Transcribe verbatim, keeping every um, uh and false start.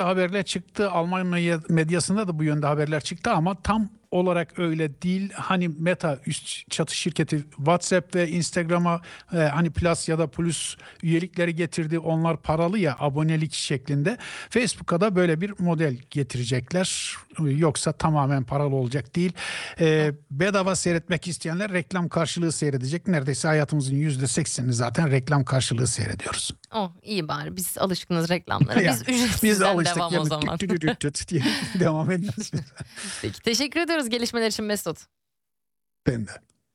haberler çıktı. Alman medya- medyasında da bu yönde haberler çıktı ama tam olarak öyle değil. Hani Meta üst çatı şirketi WhatsApp ve Instagram'a e, hani Plus ya da Plus üyelikleri getirdi. Onlar paralı ya, abonelik şeklinde. Facebook'a da böyle bir model getirecekler. Yoksa tamamen paralı olacak değil. E, bedava seyretmek isteyenler reklam karşılığı seyredecek. Neredeyse hayatımızın yüzde seksenini zaten reklam karşılığı seyrediyoruz. Oh, iyi bari. Biz alışkınız reklamlara. Ya, Biz ücretsizden Biz alıştık devam ya, o zaman. tüt tüt tüt tüt diye devam ediyoruz. Peki, teşekkür ediyoruz gelişmeler için Mesut. Ben de.